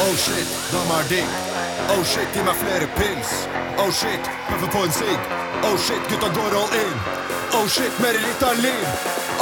Oh shit, de har digg. Oh shit, gi meg flere pils. Oh shit, hvorfor få en sigg? Oh shit, gutta går all in. Oh shit, mer Ritalin.